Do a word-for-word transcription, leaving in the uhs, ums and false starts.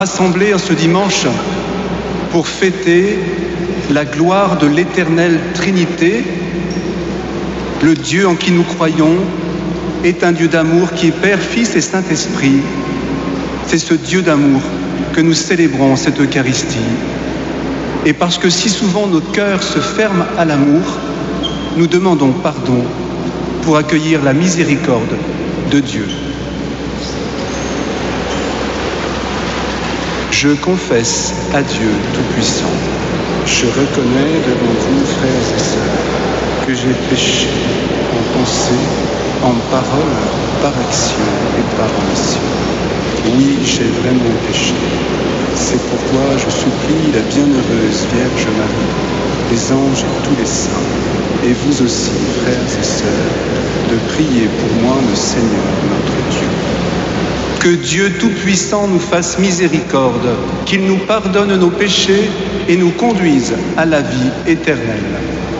Rassemblés ce dimanche pour fêter la gloire de l'éternelle Trinité, le Dieu en qui nous croyons est un Dieu d'amour qui est Père, Fils et Saint-Esprit. C'est ce Dieu d'amour que nous célébrons cette Eucharistie. Et parce que si souvent nos cœurs se ferment à l'amour, nous demandons pardon pour accueillir la miséricorde de Dieu. Je confesse à Dieu Tout-Puissant, je reconnais devant vous, frères et sœurs, que j'ai péché en pensée, en parole, par action et par omission. Oui, j'ai vraiment péché. C'est pourquoi je supplie la bienheureuse Vierge Marie, les anges et tous les saints, et vous aussi, frères et sœurs, de prier pour moi le Seigneur notre Dieu. Que Dieu Tout-Puissant nous fasse miséricorde, qu'il nous pardonne nos péchés et nous conduise à la vie éternelle.